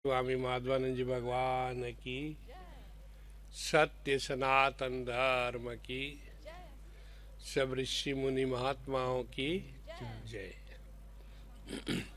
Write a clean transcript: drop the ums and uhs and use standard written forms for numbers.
स्वामी माधवानंद जी भगवान की, सत्य सनातन धर्म की, सब ऋषि मुनि महात्माओं की जय।